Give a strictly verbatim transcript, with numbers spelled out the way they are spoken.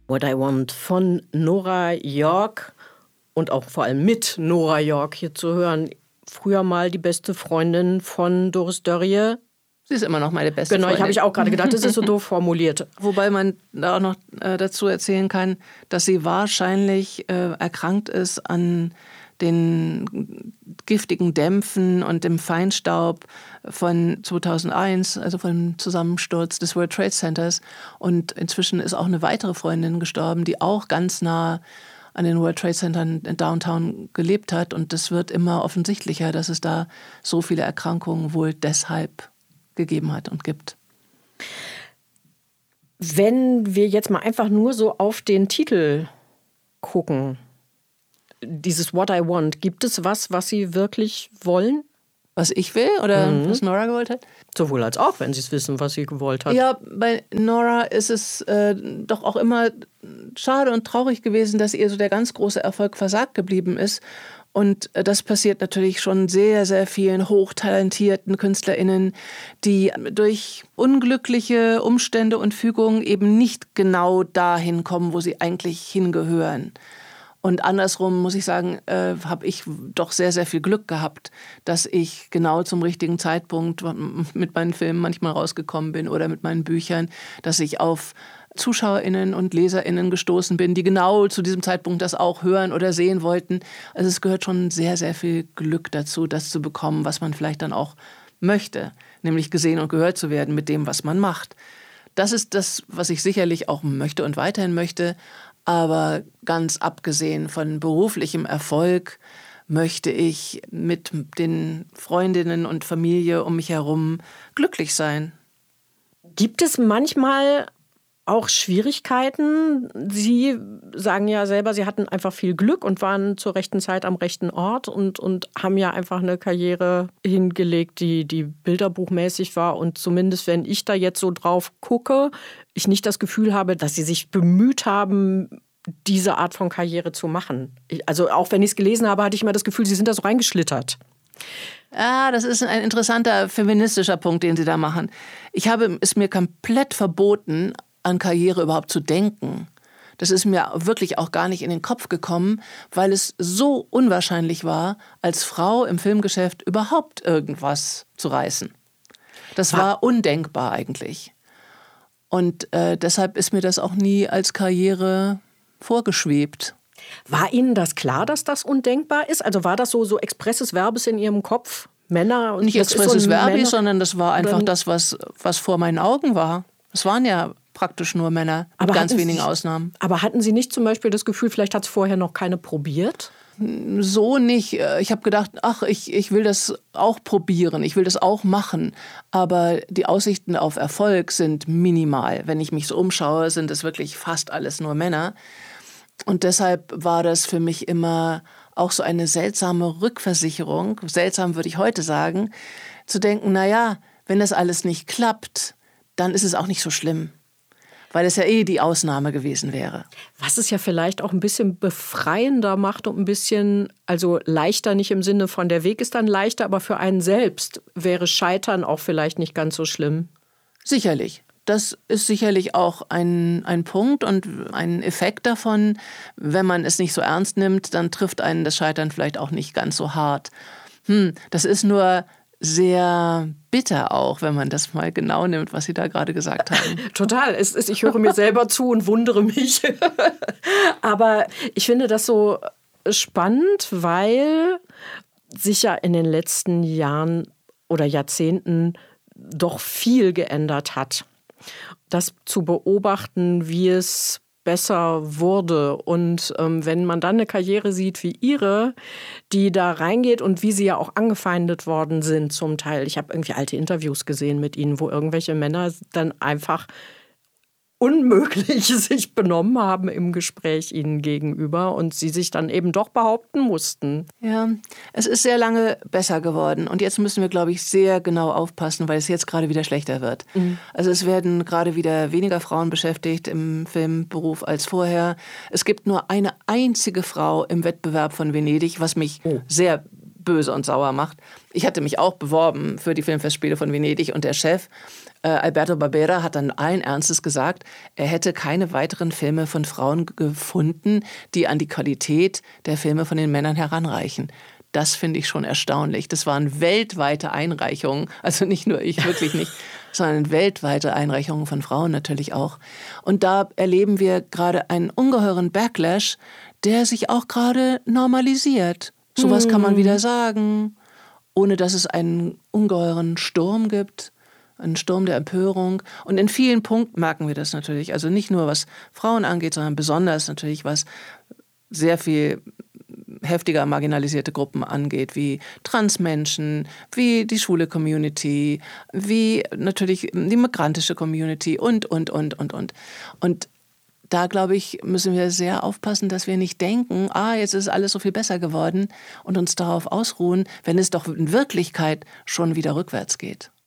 What I Want von Nora York und auch vor allem mit Nora York hier zu hören. Früher mal die beste Freundin von Doris Dörrie. Sie ist immer noch meine beste genau, Freundin. Genau, habe ich auch gerade gedacht, das ist so doof formuliert. Wobei man da auch noch äh, dazu erzählen kann, dass sie wahrscheinlich äh, erkrankt ist an den giftigen Dämpfen und dem Feinstaub von zweitausendeins, also vom Zusammensturz des World Trade Centers. Und inzwischen ist auch eine weitere Freundin gestorben, die auch ganz nah an den World Trade Centern in Downtown gelebt hat. Und es wird immer offensichtlicher, dass es da so viele Erkrankungen wohl deshalb gegeben hat und gibt. Wenn wir jetzt mal einfach nur so auf den Titel gucken, dieses What I Want, gibt es was, was Sie wirklich wollen? Was ich will oder mhm. was Nora gewollt hat? Sowohl als auch, wenn Sie es wissen, was sie gewollt hat. Ja, bei Nora ist es äh, doch auch immer schade und traurig gewesen, dass ihr so der ganz große Erfolg versagt geblieben ist. Und das passiert natürlich schon sehr, sehr vielen hochtalentierten KünstlerInnen, die durch unglückliche Umstände und Fügungen eben nicht genau dahin kommen, wo sie eigentlich hingehören. Und andersrum muss ich sagen, äh, habe ich doch sehr, sehr viel Glück gehabt, dass ich genau zum richtigen Zeitpunkt mit meinen Filmen manchmal rausgekommen bin oder mit meinen Büchern, dass ich auf ZuschauerInnen und LeserInnen gestoßen bin, die genau zu diesem Zeitpunkt das auch hören oder sehen wollten. Also es gehört schon sehr, sehr viel Glück dazu, das zu bekommen, was man vielleicht dann auch möchte, nämlich gesehen und gehört zu werden mit dem, was man macht. Das ist das, was ich sicherlich auch möchte und weiterhin möchte. Aber ganz abgesehen von beruflichem Erfolg möchte ich mit den Freundinnen und Familie um mich herum glücklich sein. Gibt es manchmal auch Schwierigkeiten? Sie sagen ja selber, Sie hatten einfach viel Glück und waren zur rechten Zeit am rechten Ort und, und haben ja einfach eine Karriere hingelegt, die, die bilderbuchmäßig war. Und zumindest, wenn ich da jetzt so drauf gucke, ich nicht das Gefühl habe, dass Sie sich bemüht haben, diese Art von Karriere zu machen. Ich, also auch wenn ich es gelesen habe, hatte ich immer das Gefühl, Sie sind da so reingeschlittert. Ah, das ist ein interessanter feministischer Punkt, den Sie da machen. Ich habe es mir komplett verboten, an Karriere überhaupt zu denken. Das ist mir wirklich auch gar nicht in den Kopf gekommen, weil es so unwahrscheinlich war, als Frau im Filmgeschäft überhaupt irgendwas zu reißen. Das war undenkbar eigentlich. Und äh, deshalb ist mir das auch nie als Karriere vorgeschwebt. War Ihnen das klar, dass das undenkbar ist? Also war das so, so expresses Verbes in Ihrem Kopf? Männer und nicht expresses so Verbes, sondern das war einfach das, was, was vor meinen Augen war. Es waren ja praktisch nur Männer, mit ganz wenigen Sie, Ausnahmen. Aber hatten Sie nicht zum Beispiel das Gefühl, vielleicht hat es vorher noch keine probiert? So nicht. Ich habe gedacht, ach, ich, ich will das auch probieren, ich will das auch machen. Aber die Aussichten auf Erfolg sind minimal. Wenn ich mich so umschaue, sind es wirklich fast alles nur Männer. Und deshalb war das für mich immer auch so eine seltsame Rückversicherung, seltsam würde ich heute sagen, zu denken, naja, wenn das alles nicht klappt, dann ist es auch nicht so schlimm. Weil es ja eh die Ausnahme gewesen wäre. Was es ja vielleicht auch ein bisschen befreiender macht und ein bisschen, also leichter nicht im Sinne von der Weg ist dann leichter, aber für einen selbst wäre Scheitern auch vielleicht nicht ganz so schlimm. Sicherlich. Das ist sicherlich auch ein, ein Punkt und ein Effekt davon. Wenn man es nicht so ernst nimmt, dann trifft einen das Scheitern vielleicht auch nicht ganz so hart. Hm, das ist nur sehr bitter auch, wenn man das mal genau nimmt, was Sie da gerade gesagt haben. Total. Es ist, ich höre mir selber zu und wundere mich. Aber ich finde das so spannend, weil sich ja in den letzten Jahren oder Jahrzehnten doch viel geändert hat. Das zu beobachten, wie es besser wurde. Und ähm, wenn man dann eine Karriere sieht wie Ihre, die da reingeht und wie Sie ja auch angefeindet worden sind zum Teil. Ich habe irgendwie alte Interviews gesehen mit Ihnen, wo irgendwelche Männer dann einfach unmöglich sich benommen haben im Gespräch Ihnen gegenüber und Sie sich dann eben doch behaupten mussten. Ja, es ist sehr lange besser geworden und jetzt müssen wir, glaube ich, sehr genau aufpassen, weil es jetzt gerade wieder schlechter wird. Mhm. Also es werden gerade wieder weniger Frauen beschäftigt im Filmberuf als vorher. Es gibt nur eine einzige Frau im Wettbewerb von Venedig, was mich oh. sehr böse und sauer macht. Ich hatte mich auch beworben für die Filmfestspiele von Venedig und der Chef Äh, Alberto Barbera hat dann allen Ernstes gesagt, er hätte keine weiteren Filme von Frauen gefunden, die an die Qualität der Filme von den Männern heranreichen. Das finde ich schon erstaunlich. Das waren weltweite Einreichungen, also nicht nur ich, wirklich nicht, sondern weltweite Einreichungen von Frauen natürlich auch. Und da erleben wir gerade einen ungeheuren Backlash, der sich auch gerade normalisiert. Sowas hm. kann man wieder sagen, ohne dass es einen ungeheuren Sturm gibt. Ein Sturm der Empörung. Und in vielen Punkten merken wir das natürlich. Also nicht nur, was Frauen angeht, sondern besonders natürlich, was sehr viel heftiger marginalisierte Gruppen angeht, wie Transmenschen, wie die schwule Community, wie natürlich die migrantische Community und, und, und, und, und. Und da, glaube ich, müssen wir sehr aufpassen, dass wir nicht denken, ah, jetzt ist alles so viel besser geworden und uns darauf ausruhen, wenn es doch in Wirklichkeit schon wieder rückwärts geht.